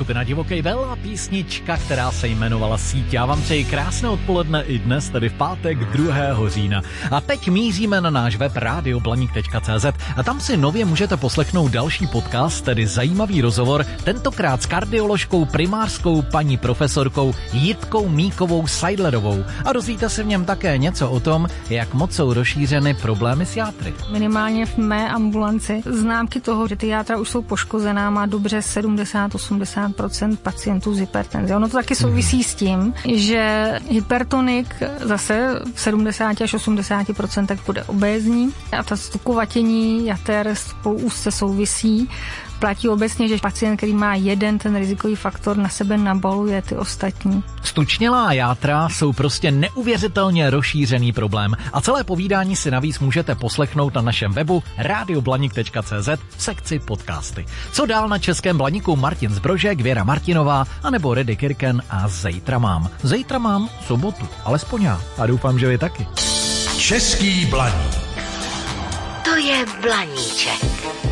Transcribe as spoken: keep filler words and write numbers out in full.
skupina Divokej vel a písnička, která se jmenovala Síť. Já vám přeji krásné odpoledne i dnes, tedy v pátek druhého října. A teď míříme na náš web rádio blaník tečka cé zet a tam si nově můžete poslechnout další podcast, tedy zajímavý rozhovor, tentokrát s kardioložkou primářskou paní profesorkou Jitkou Míkovou Seidlerovou. A dozvíte se v něm také něco o tom, jak moc jsou rozšířeny problémy s játry. Minimálně v mé ambulanci známky toho, že ty játra už jsou poškozená, má dobře sedmdesát až osmdesát procent pacientů s hypertenzí. Ono to taky souvisí s tím, že hypertonik zase v sedmdesát až osmdesát procent bude obézní a ta stukovatění jater spolu úzce souvisí. Platí obecně, že pacient, který má jeden ten rizikový faktor, na sebe nabaluje ty ostatní. Stučnělá játra jsou prostě neuvěřitelně rozšířený problém a celé povídání si navíc můžete poslechnout na našem webu rádio blaník tečka cé zet v sekci podcasty. Co dál na Českém Blaníku? Martin Zbrožek, Věra Martinová anebo Redy Kirken a Zejtra mám. Zejtra mám sobotu, alespoň já a doufám, že vy taky. Český Blaník. To je Blaníček.